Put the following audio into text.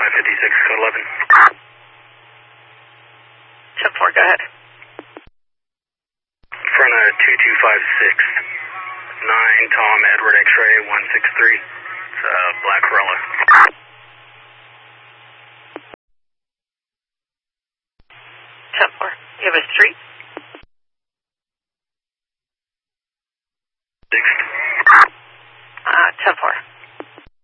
556, code 11. 10-4, go ahead. Front of 2256, 9 Tom Edward X-ray 163. It's a black Corolla. 10-4. You have a